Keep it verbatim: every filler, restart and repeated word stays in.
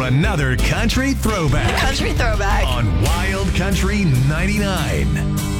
another country throwback Country throwback. on Wild Country ninety-nine.